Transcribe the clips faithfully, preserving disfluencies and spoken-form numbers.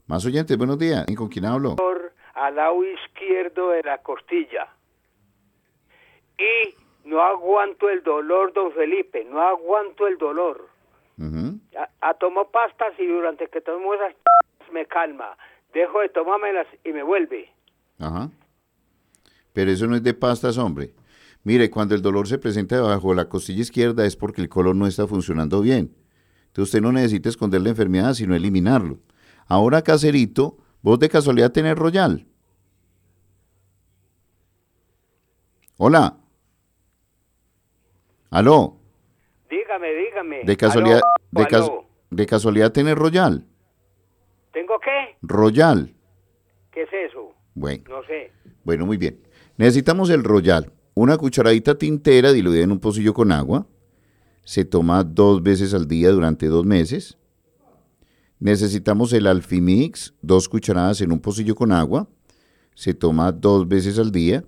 Más oyentes, buenos días. ¿Con quién hablo? Por al lado izquierdo de la costilla. Y no aguanto el dolor, don Felipe, no aguanto el dolor. Uh-huh. A, a tomo pastas y durante que tomo esas me calma. Dejo de tomármelas y me vuelve. Ajá. Pero eso no es de pastas, hombre. Mire, cuando el dolor se presenta debajo de la costilla izquierda es porque el colon no está funcionando bien. Entonces usted no necesita esconder la enfermedad, sino eliminarlo. Ahora, caserito, ¿vos de casualidad tenés Royal? Hola. ¿Aló? Dígame, dígame. De casualidad, ¿Aló? de, cas- ¿Aló? de casualidad tenés Royal. ¿Tengo qué? Royal. ¿Qué es eso? Bueno, No sé. bueno, muy bien. Necesitamos el Royal. Una cucharadita tintera diluida en un pocillo con agua. Se toma dos veces al día durante dos meses. Necesitamos el Alfimix, dos cucharadas en un pocillo con agua. Se toma dos veces al día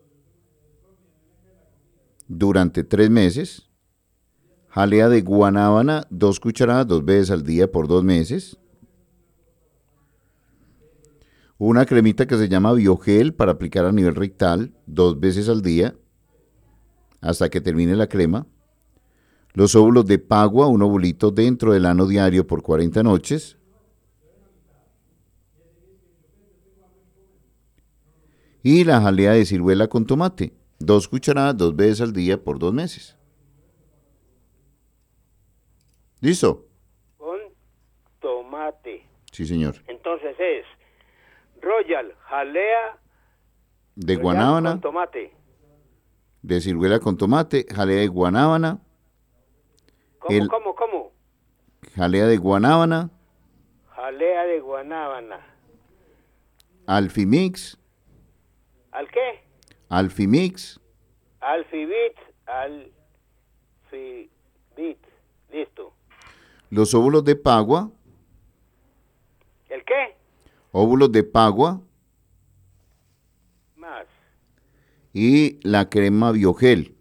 durante tres meses. Jalea de guanábana, dos cucharadas, dos veces al día por dos meses. Una cremita que se llama Biogel para aplicar a nivel rectal, dos veces al día, hasta que termine la crema. Los óvulos de pagua, un ovulito dentro del ano diario por cuarenta noches. Y la jalea de ciruela con tomate, dos cucharadas, dos veces al día por dos meses. ¿Listo? Con tomate. Sí, señor. Entonces es Royal, jalea De Royal guanábana, con tomate. de ciruela con tomate, jalea de guanábana, ¿Cómo, el- cómo, cómo? jalea de guanábana, Jalea de guanábana. Alfimix, ¿Al qué? Alfimix, Alfibit, alfibit. Listo. los óvulos de pagua, ¿El qué? óvulos de pagua Más. y la crema Biogel.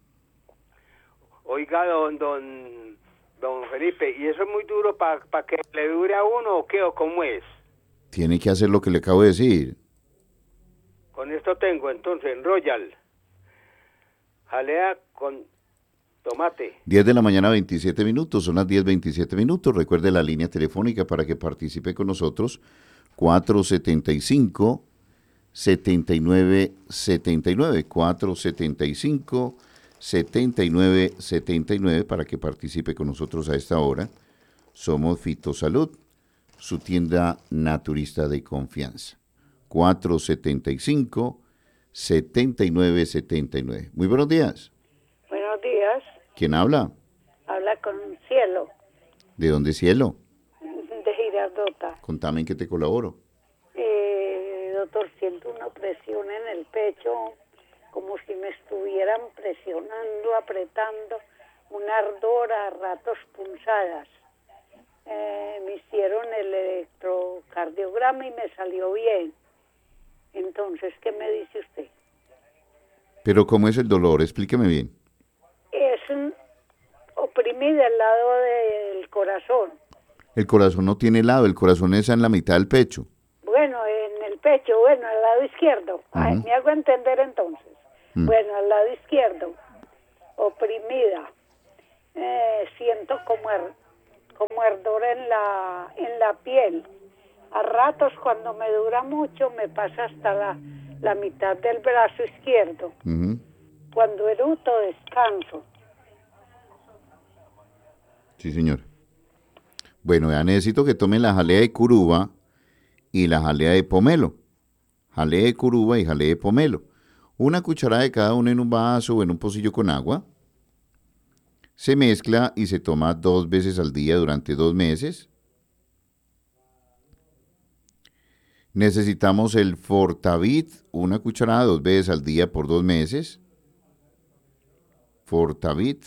Oiga, don, don, don Felipe, ¿y eso es muy duro para pa que le dure a uno o qué o cómo es? Tiene que hacer lo que le acabo de decir. Con esto tengo entonces Royal, jalea con tomate. diez de la mañana, veintisiete minutos, son las diez veintisiete minutos. Recuerde la línea telefónica para que participe con nosotros, cuatro setenta y cinco, setenta y nueve setenta y nueve, cuatro setenta y cinco, setenta y nueve setenta y nueve, para que participe con nosotros a esta hora. Somos Fitosalud, su tienda naturista de confianza. cuatro setenta y cinco, setenta y nueve setenta y nueve. Muy buenos días. Buenos días, ¿Quién habla? habla con Cielo, ¿De dónde, cielo? de Girardota. Contame en qué te colaboro. Eh, doctor, siento una presión en el pecho, como si me estuvieran presionando, apretando, un ardor a ratos punzadas. Eh, me hicieron el electrocardiograma y me salió bien. Entonces, ¿qué me dice usted? Pero ¿cómo es el dolor? Explíqueme bien. Es un oprimida al lado del corazón. El corazón no tiene lado, el corazón está en la mitad del pecho. Bueno, en el pecho, bueno, al lado izquierdo. Ay, Ujú. me hago entender entonces. Mm. Bueno, al lado izquierdo, oprimida. Eh, siento como, her- como ardor en la, en la piel. A ratos, cuando me dura mucho, me pasa hasta la, la mitad del brazo izquierdo. Ujú. Cuando eruto, descanso. Sí, señor. Bueno, ya necesito que tomen la jalea de curuba y la jalea de pomelo. Jalea de curuba y jalea de pomelo. Una cucharada de cada uno en un vaso o en un pocillo con agua. Se mezcla y se toma dos veces al día durante dos meses. Necesitamos el Fortavit, una cucharada dos veces al día por dos meses. Fortavit.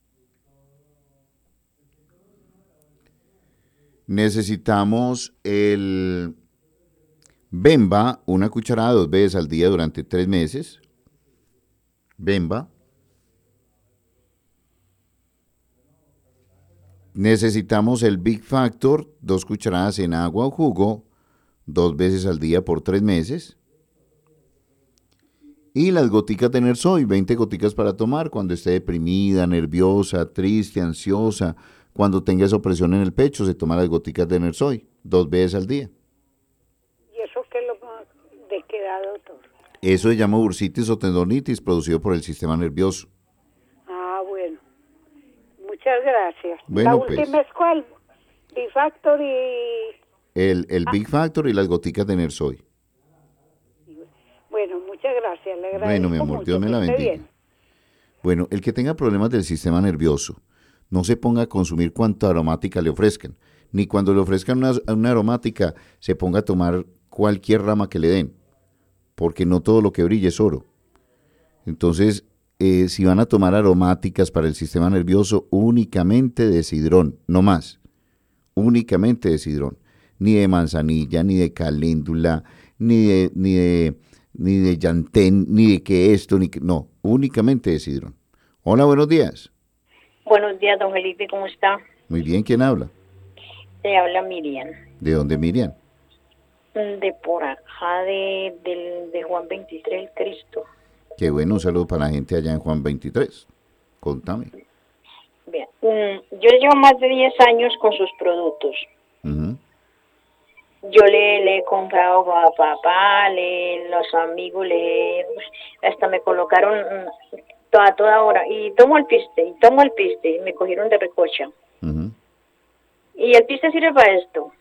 Necesitamos el Bemba, una cucharada dos veces al día durante tres meses. Bemba. Necesitamos el Big Factor, dos cucharadas en agua o jugo dos veces al día por tres meses. Y las goticas de Nersoy, veinte goticas para tomar cuando esté deprimida, nerviosa, triste, ansiosa. Cuando tenga esa opresión en el pecho, se toma las goticas de Nersoy, dos veces al día. ¿Y eso qué es lo más de qué da, doctor? Eso se llama bursitis o tendonitis producido por el sistema nervioso. Ah, bueno. Muchas gracias. Bueno, La pues. última es cuál. Bifactor y... El, el Ah. Big Factor y las goticas de Nersoy. Bueno, muchas gracias. Le agradezco Bueno, mi amor, mucho, Dios me que la esté bendiga. bien. Bueno, el que tenga problemas del sistema nervioso, no se ponga a consumir cuanto aromática le ofrezcan. Ni cuando le ofrezcan una, una aromática, se ponga a tomar cualquier rama que le den. Porque no todo lo que brilla es oro. Entonces, eh, si van a tomar aromáticas para el sistema nervioso, únicamente de cidrón, no más. Únicamente de cidrón. Ni de manzanilla, ni de caléndula, ni de, ni de, ni de llantén, ni de que esto, ni que... No, únicamente de cidrón. Hola, buenos días. Buenos días, don Felipe, ¿cómo está? Muy bien, ¿quién habla? Se habla Miriam. ¿De dónde, Miriam? De por acá, de, del- de Juan veintitrés, el Cristo. Qué bueno, un saludo para la gente allá en Juan veintitrés. Contame. Bien, mm, yo llevo más de diez años con sus productos. Ujú. Yo le, le he comprado a papá, le, los amigos, le hasta me colocaron mm, toda, toda hora. Y tomo el piste, y tomo el piste, y me cogieron de recocha. Ujú. Y el piste sirve para esto.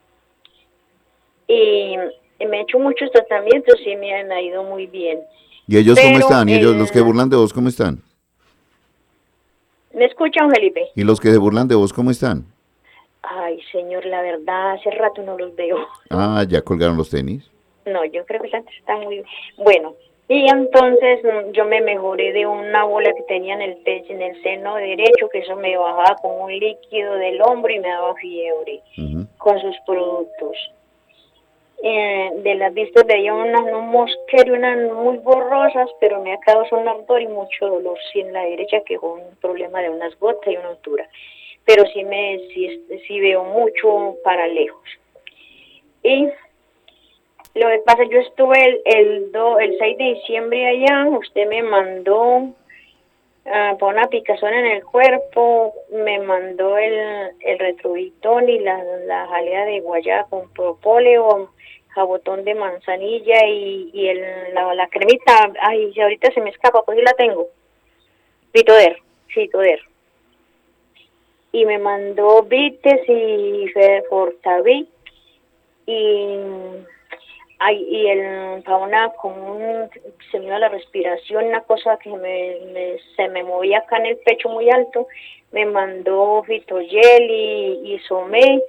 Y, y me he hecho muchos tratamientos y me han ido muy bien. ¿Y ellos cómo Pero están? ¿Y ellos, el- los que burlan de vos, cómo están? ¿Me escuchan, Felipe? ¿Y los que se burlan de vos, cómo están? Ay, señor, la verdad, hace rato no los veo. Ah, ya colgaron los tenis. No, yo creo que antes están muy... Bueno, y entonces mm, yo me mejoré de una bola que tenía en el pecho, en el seno derecho, que eso me bajaba como un líquido del hombro y me daba fiebre Ujú. con sus productos. Eh, de las vistas veía unas no mosquero, unas muy borrosas, pero me ha causado un ardor y mucho dolor. Sí, en la derecha que fue un problema de unas gotas y una altura. Pero sí me sí, sí veo mucho para lejos. Y lo que pasa, yo estuve el el, do, el seis de diciembre allá, usted me mandó ah, para una picazón en el cuerpo, me mandó el, el retrovitón y la, la jalea de guayaba con propóleo, jabotón de manzanilla y, y el, la, la cremita, ay, si ahorita se me escapa, pues sí la tengo, Vitoder, sí, Vitoder. Y me mandó Vites y Fortavi y ay, y el para una como un, se me iba la respiración, una cosa que me, me- se me movía acá en el pecho muy alto, me mandó Fitogel y, y Somé.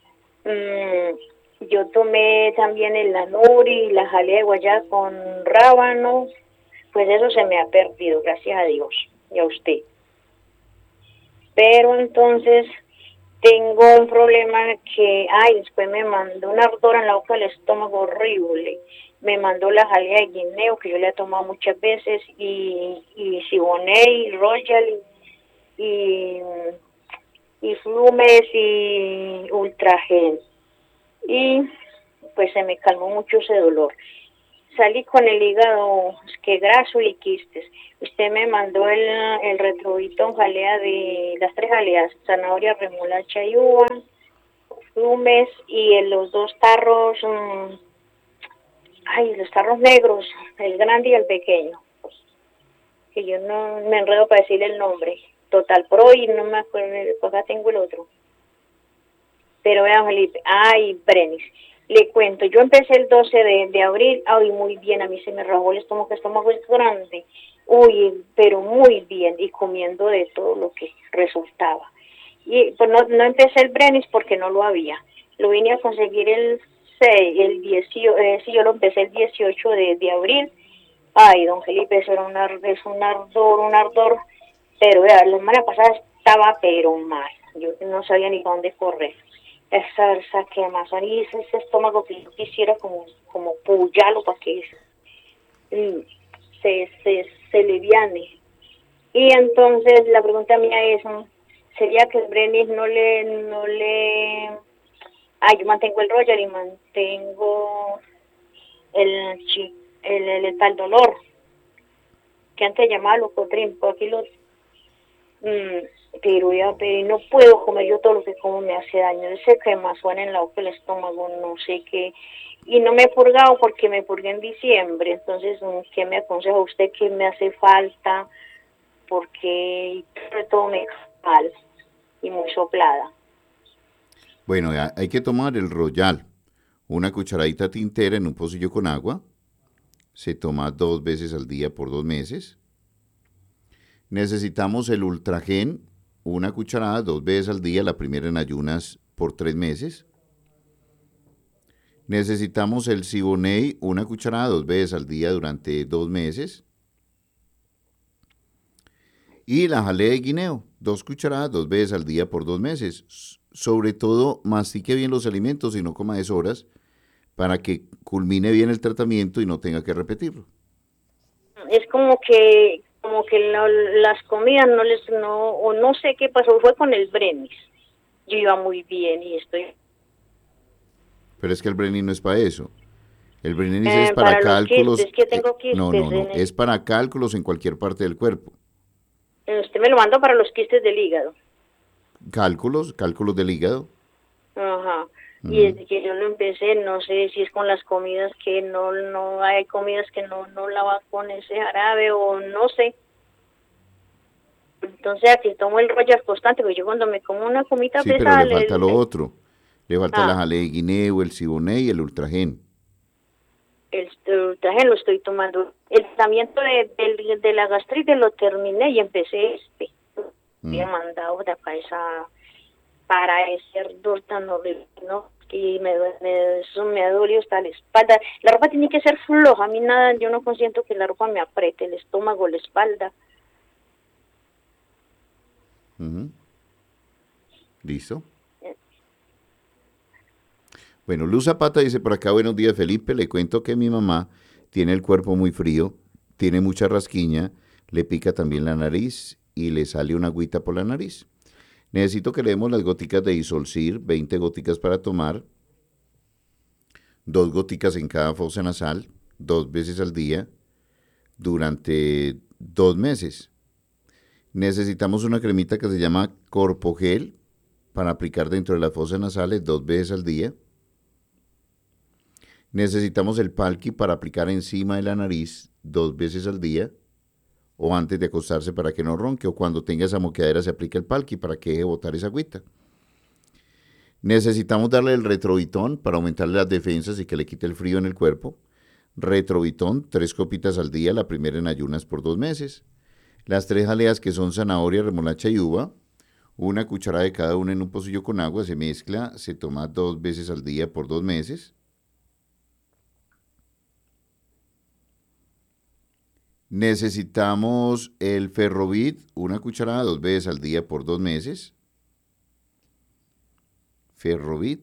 Mm, yo tomé también el Lanuri y la jalea de guayaba con rábano, pues eso se me ha perdido, gracias a Dios y a usted. Pero entonces tengo un problema que, ay, después me mandó una ardor en la boca del estómago horrible. Me mandó la jalea de guineo, que yo le he tomado muchas veces, y, y Siboney, Royal, y, y Flumes, y Ultragen. Y pues se me calmó mucho ese dolor. Salí con el hígado que graso y quistes. Usted me mandó el, el retrovitón, jalea de las tres jaleas, zanahoria, remolacha y uva, flumes y en los dos tarros, mmm, ay, los tarros negros, el grande y el pequeño, que yo no me enredo para decirle el nombre. Total Pro y no me acuerdo, acá tengo el otro. Pero vean, Felipe, ay, Brenis, le cuento, yo empecé el doce de, de abril, ay, muy bien, a mí se me rajó el estómago, el estómago es grande, uy, pero muy bien, y comiendo de todo lo que resultaba. Y pues no, no empecé el Brenis porque no lo había, lo vine a conseguir el seis, el dieciocho, eh, sí, yo lo empecé el dieciocho de, de abril, ay, don Felipe, eso era un, ar, es un ardor, un ardor, pero vea, la semana pasada estaba pero mal, yo no sabía ni para dónde correr. Esa, esa quemazón y ese, ese estómago que yo quisiera como, como pullarlo para que mm, se, se, se liviane. Y entonces la pregunta mía es, mm, ¿sería que el Brenis no le, no le, Ah, yo mantengo el Royal y mantengo el, chi- el, el, el tal dolor, que antes llamaba Locotrin, por aquí los... mm, pero ya, pero no puedo comer, yo todo lo que como me hace daño, ese quemazón en la boca, el estómago, no sé qué, y no me he purgado porque me purgué en diciembre, entonces, ¿qué me aconseja usted? ¿Qué me hace falta? Porque sobre todo me cae mal y muy soplada. Bueno, ha- hay que tomar el Royal, una cucharadita tintera en un pocillo con agua, se toma dos veces al día por dos meses. Necesitamos el Ultragen, una cucharada dos veces al día, la primera en ayunas por tres meses. Necesitamos el Siboney, una cucharada dos veces al día durante dos meses. Y la jalea de guineo, dos cucharadas dos veces al día por dos meses. S- Sobre todo, mastique bien los alimentos y no coma deshoras para que culmine bien el tratamiento y no tenga que repetirlo. Es como que como que la- las comidas no les no o no sé qué pasó, fue con el Brenis. Yo iba muy bien y estoy Pero es que el Brenin no es para eso. El Brenin es eh, para para los cálculos. quistes, que eh, tengo no, quistes no, no. en el- Es para cálculos en cualquier parte del cuerpo. eh, usted me lo mandó para los quistes del hígado. Cálculos, cálculos del hígado. Ajá. Y Ujú. desde que yo lo empecé, no sé si es con las comidas que no no hay comidas que no no la va con ese jarabe o no sé. Entonces aquí tomo el Royal constante, porque yo cuando me como una comita Sí, pero pesada, le el, falta lo el, otro. Le falta la ah, jalea de guineo, el Siboney y el Ultragen. el, el traje lo estoy tomando. El tratamiento de, de, de la gastritis lo terminé y empecé este. Mm. Había mandado de acá esa, para ese ardor tan horrible, ¿no? Y me, due- me, eso me ha dolido hasta la espalda. La ropa tiene que ser floja, a mí nada, yo no consiento que la ropa me apriete, el estómago, la espalda. Ujú. ¿Listo? Bueno, Luz Zapata dice por acá, buenos días Felipe, le cuento que mi mamá tiene el cuerpo muy frío, tiene mucha rasquiña, le pica también la nariz y le sale una agüita por la nariz. Necesito que le demos las goticas de Isolcir, veinte goticas para tomar, dos goticas en cada fosa nasal, dos veces al día, durante dos meses. Necesitamos una cremita que se llama Corpogel para aplicar dentro de las fosas nasales dos veces al día. Necesitamos el Palki para aplicar encima de la nariz dos veces al día o antes de acostarse para que no ronque o cuando tenga esa moqueadera se aplica el Palki para que deje botar esa agüita. Necesitamos darle el Retrovitón para aumentarle las defensas y que le quite el frío en el cuerpo. Retrovitón, tres copitas al día, la primera en ayunas por dos meses. Las tres jaleas que son zanahoria, remolacha y uva, una cucharada de cada una en un pocillo con agua, se mezcla, se toma dos veces al día por dos meses. Necesitamos el Ferrovit, una cucharada dos veces al día por dos meses. Ferrovit.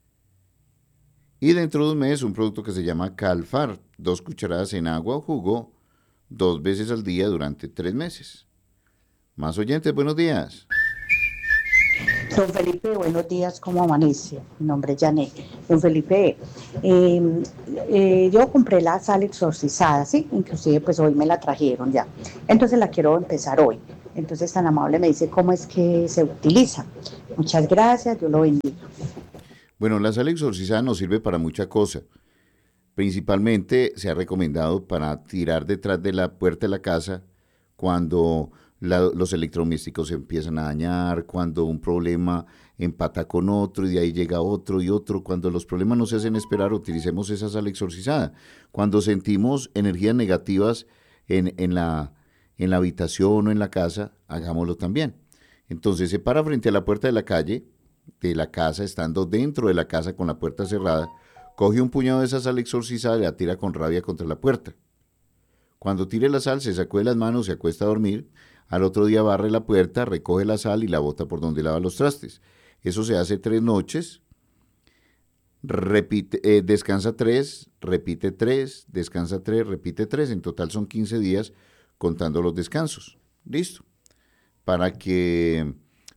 Y dentro de un mes un producto que se llama Calfar, dos cucharadas en agua o jugo, dos veces al día durante tres meses. Más oyentes, buenos días. Don Felipe, buenos días, ¿cómo amanece? Mi nombre es Janet. Don Felipe, eh, eh, yo compré la sal exorcizada, ¿sí? Inclusive pues hoy me la trajeron ya. Entonces la quiero empezar hoy. Entonces tan amable me dice cómo es que se utiliza. Muchas gracias, Dios lo bendiga. Bueno, la sal exorcizada nos sirve para mucha cosa. Principalmente se ha recomendado para tirar detrás de la puerta de la casa cuando la- los electrodomésticos se empiezan a dañar, cuando un problema empata con otro y de ahí llega otro y otro. Cuando los problemas no se hacen esperar, utilicemos esa sal exorcizada. Cuando sentimos energías negativas en, en la, en la habitación o en la casa, hagámoslo también. Entonces se para frente a la puerta de la calle, de la casa, estando dentro de la casa con la puerta cerrada, coge un puñado de esa sal exorcizada y la tira con rabia contra la puerta. Cuando tire la sal, se sacude las manos, se acuesta a dormir. Al otro día barre la puerta, recoge la sal y la bota por donde lava los trastes. Eso se hace tres noches. Repite, eh, descansa tres, repite tres, descansa tres, repite tres. En total son quince días contando los descansos. Listo. Para que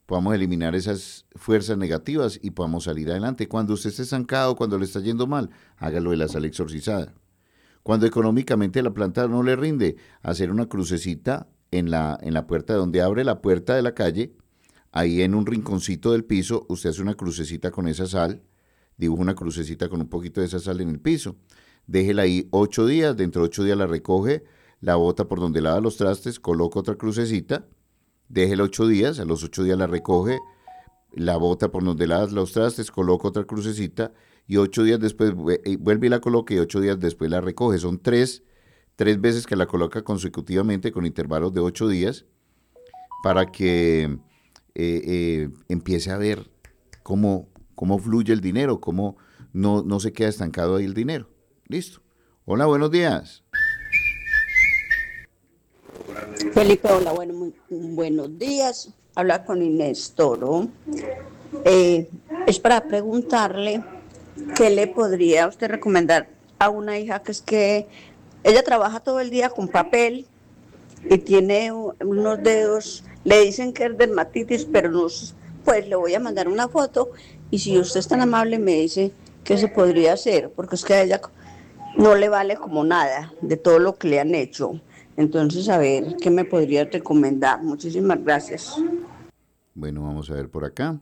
podamos eliminar esas fuerzas negativas y podamos salir adelante. Cuando usted esté estancado, cuando le está yendo mal, hágalo de la sal exorcizada. Cuando económicamente la planta no le rinde, hacer una crucecita en la, en la puerta, donde abre la puerta de la calle, ahí en un rinconcito del piso, usted hace una crucecita con esa sal, dibuja una crucecita con un poquito de esa sal en el piso, déjela ahí ocho días, dentro de ocho días la recoge, la bota por donde lava los trastes, coloca otra crucecita, déjela ocho días, a los ocho días la recoge, la bota por donde lava los trastes, coloca otra crucecita, y ocho días después vuelve y la coloca y ocho días después la recoge. Son tres, tres veces que la coloca consecutivamente con intervalos de ocho días para que eh, eh, empiece a ver cómo, cómo fluye el dinero, cómo no, no se queda estancado ahí el dinero. Listo. Hola, buenos días. Felipe, hola, bueno, muy, buenos días. Habla con Inés Toro. Eh, es para preguntarle qué le podría usted recomendar a una hija que es que ella trabaja todo el día con papel y tiene unos dedos, le dicen que es dermatitis, pero no, pues le voy a mandar una foto y si usted es tan amable me dice qué se podría hacer, porque es que a ella no le vale como nada de todo lo que le han hecho. Entonces, a ver, ¿qué me podría recomendar? Muchísimas gracias. Bueno, vamos a ver por acá.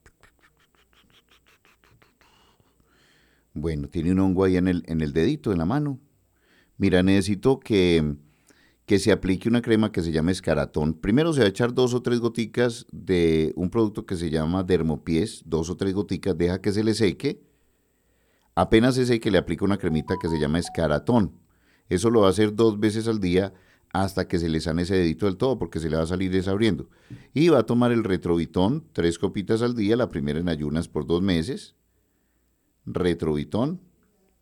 Bueno, tiene un hongo ahí en el, en el dedito, en la mano. Mira, necesito que, que se aplique una crema que se llama Escaratón. Primero se va a echar dos o tres goticas de un producto que se llama Dermopies, dos o tres goticas, deja que se le seque. Apenas se seque, le aplica una cremita que se llama Escaratón. Eso lo va a hacer dos veces al día hasta que se le sane ese dedito del todo, porque se le va a salir desabriendo. Y va a tomar el Retrovitón, tres copitas al día, la primera en ayunas por dos meses. Retrovitón.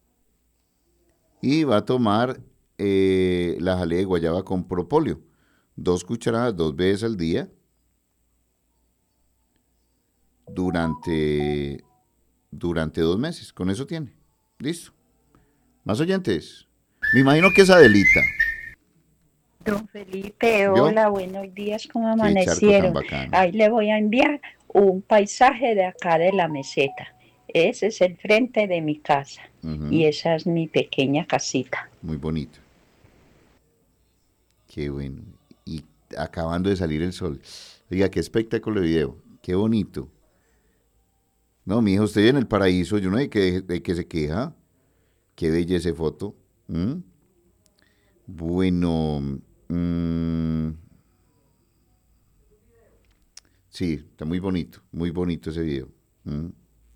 Y va a tomar eh, la jalea de guayaba con propóleo, dos cucharadas, dos veces al día, durante, durante dos meses. Con eso tiene. Listo. ¿Más oyentes? Me imagino que es Adelita. Don Felipe, ¿Yo? hola, buenos días, ¿cómo Qué charco amanecieron? tan bacano. Ahí le voy a enviar un paisaje de acá de la meseta. Ese es el frente de mi casa. Ujú. Y esa es mi pequeña casita. Muy bonito. Qué bueno. Y acabando de salir el sol. Oiga, qué espectáculo de video. Qué bonito. No, mi hijo, usted en el paraíso, yo no hay que, de que se queja. Qué bella esa foto. ¿Mm? Bueno. Mm, sí, está muy bonito. Muy bonito ese video. ¿Mm?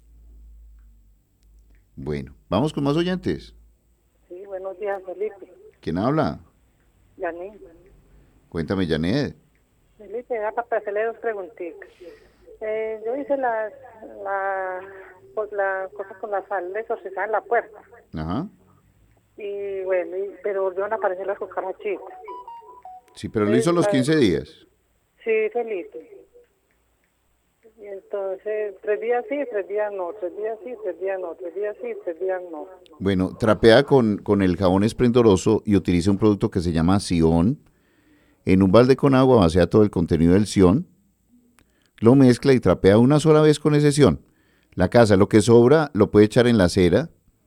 Bueno, vamos con más oyentes. Sí, buenos días, Felipe. ¿Quién habla? Yaní. Cuéntame, Janet. Felipe, era para hacerle dos preguntitas. Eh, yo hice la, la, pues, la cosa con la sal exorcizada en la puerta. Ajá. Y bueno, y, pero volvieron a aparecer las cucarachitas. Sí, pero lo hizo a los quince días. Sí, Felipe. Y entonces, tres días sí, tres días no, tres días sí, tres días no, tres días sí, tres días no. Bueno, trapea con, con el jabón esplendoroso y utiliza un producto que se llama Sion. En un balde con agua vacía todo el contenido del Sion, lo mezcla y trapea una sola vez con ese Sion. La casa, lo que sobra, lo puede echar en la acera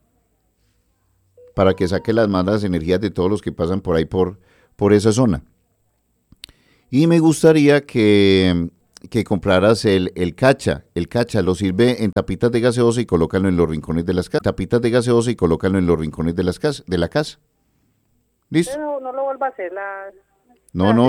para que saque las malas energías de todos los que pasan por ahí, por, por esa zona. Y me gustaría que, que compraras el, el cacha. El cacha lo sirve en tapitas de gaseosa y colócalo en los rincones de las casas. Tapitas de gaseosa y colócalo en los rincones de, las casas, de la casa. ¿Listo? Pero no lo vuelva a hacer, la... No, no.